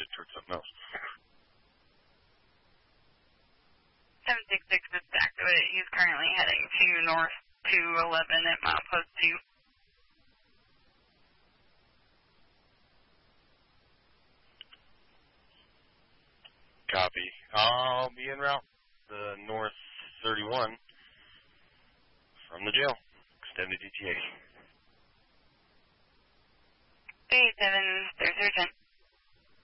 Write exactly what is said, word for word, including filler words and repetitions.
headed towards something else. seven six six is activate. He's currently heading to north two eleven at milepost two. Copy. I'll be en route the north thirty-one from the jail. Extended E T A. eight seven, there's your ten.